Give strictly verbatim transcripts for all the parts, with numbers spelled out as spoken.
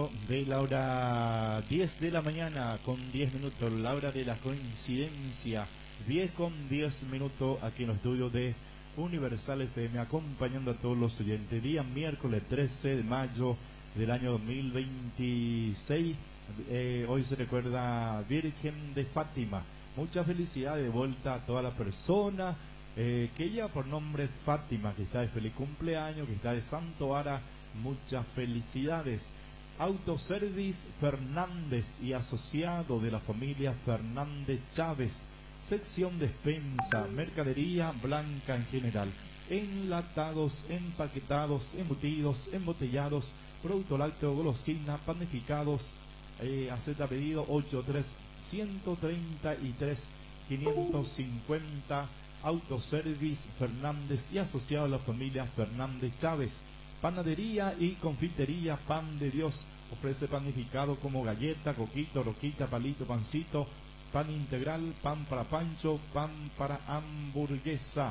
momento de la hora diez de la mañana con diez minutos, la hora de la coincidencia, diez con diez minutos aquí en los estudios de Universal F M, acompañando a todos los oyentes. Día miércoles trece de mayo del año dos mil veintiséis, eh, hoy se recuerda Virgen de Fátima. Muchas felicidades de vuelta a toda la persona eh, que lleva por nombre Fátima, que está de feliz cumpleaños, que está de Santo Ara. Muchas felicidades. Autoservice Fernández y asociado de la familia Fernández Chávez, sección despensa, mercadería blanca en general, enlatados, empaquetados, embutidos, embotellados, producto lácteo, golosina, panificados. Eh, acepta pedido ocho tres uno tres tres quinientos cincuenta. Autoservice Fernández y asociado a la familia Fernández Chávez. Panadería y confitería Pan de Dios, ofrece panificado como galleta, coquito, roquita, palito, pancito, pan integral, pan para pancho, pan para hamburguesa.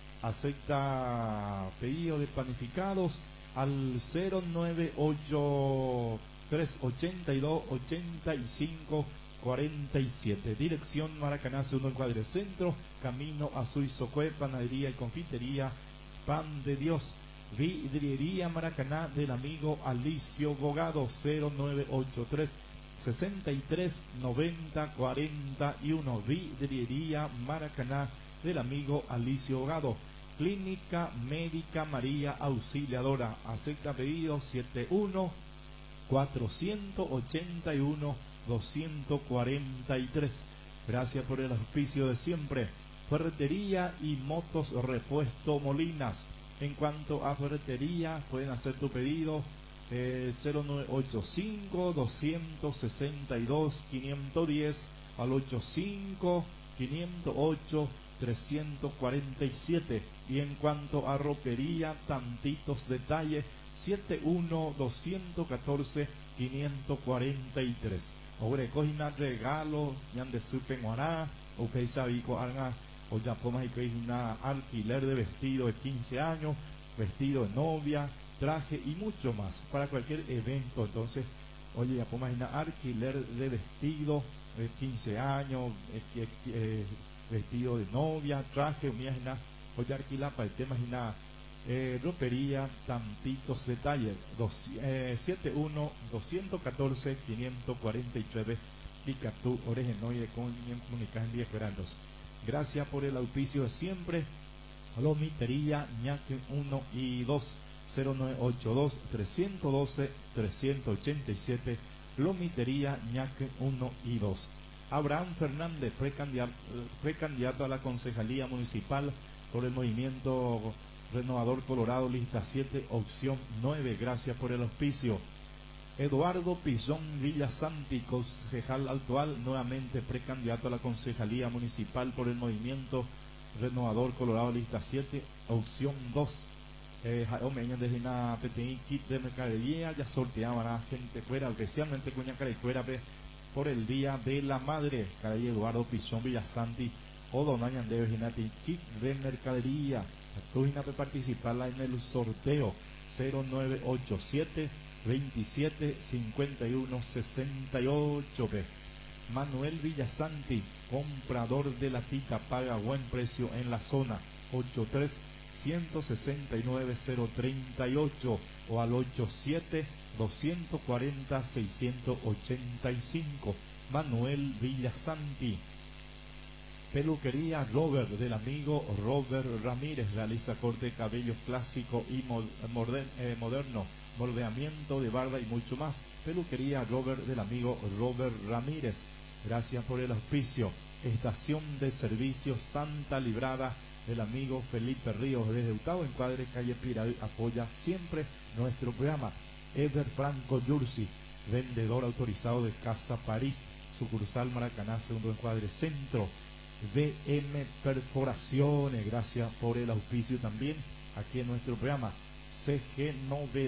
Acepta pedido de panificados al cero nueve ocho tres ocho dos ocho cinco cuatro siete. Dirección Maracaná, segundo encuadre centro, camino a Suizocue. Panadería y confitería Pan de Dios. Vidriería Maracaná del amigo Alicio Bogado, cero nueve ocho tres sesenta y tres noventa cuarenta y uno. Vidriería Maracaná del amigo Alicio Bogado. Clínica Médica María Auxiliadora, acepta pedido siete uno cuatro ocho uno dos cuatro tres. Gracias por el auspicio de siempre. Ferretería y motos Repuesto Molinas. En cuanto a ferretería, pueden hacer tu pedido eh, cero nueve ocho cinco dos seis dos cinco uno cero al ocho cinco cinco cero ocho tres cuatro siete. Y en cuanto a ropería, tantitos detalles, siete uno dos uno cuatro cinco cuatro tres. Ahora cogina regalo, yan de supe guará, o que sabico arga. O ya podemos ir una alquiler de vestido de quince años, vestido de novia, traje y mucho más para cualquier evento. Entonces, oye, ya podemos ir una alquiler de vestido de quince años, eh, eh, vestido de novia, traje, una, oye, alquilar para el tema, una eh, ropería, tantitos detalles, dos, eh, siete uno dos uno cuatro cinco cuatro tres, Picatú, Orejenoide, con comunicación diez grados. Gracias por el auspicio de siempre. Lomitería Ñaque uno y dos, cero nueve ocho dos tres uno dos tres ocho siete. Lomitería Ñaque uno y dos. Abraham Fernández, precandidato, precandidato a la concejalía municipal por el movimiento Renovador Colorado, lista siete, opción nueve. Gracias por el auspicio. Eduardo Pizón Villasanti, concejal actual, nuevamente precandidato a la concejalía municipal por el movimiento Renovador Colorado, lista siete, opción dos. Eh, desde una pequeña kit de mercadería, ya sorteaban a gente fuera, especialmente Cuña Caricuera, por el Día de la Madre. Calle Eduardo Pizón Villasanti, o donañan de Virginati, kit de mercadería. Tú participar en el sorteo cero nueve ocho siete veintisiete cincuenta y uno sesenta y ocho. Manuel Villasanti, comprador de la tita, paga buen precio en la zona, ocho tres uno seis nueve cero tres ocho o al ocho siete dos cuatro cero seis ocho cinco. Manuel Villasanti. Peluquería Robert del amigo Robert Ramírez, realiza corte de cabello clásico y moder, eh, moderno, moldeamiento de barba y mucho más. Peluquería Robert del amigo Robert Ramírez. Gracias por el auspicio. Estación de servicio Santa Librada del amigo Felipe Ríos, desde Octavo Encuadre, calle Piraí, apoya siempre nuestro programa. Ever Franco Yursi, vendedor autorizado de Casa París, sucursal Maracaná, segundo encuadre centro. V M Perforaciones, gracias por el auspicio también aquí en nuestro programa. C G Novedades.